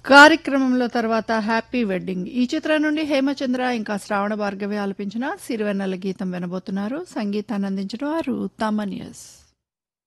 కార్యక్రమంలో తర్వాత happy wedding ఈ చిత్రం నుండి హేమచంద్ర ఇంకా శ్రావణ భార్గవి ఆలపించిన సిరివెన్నెల గీతం వినబోతున్నారు. సంగీతాన్ని అందించిన వారు తమన్ యస్.